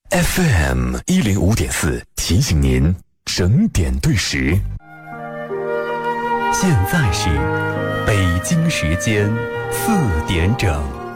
FM105.4提醒您整点对时。现在是北京时间4点整。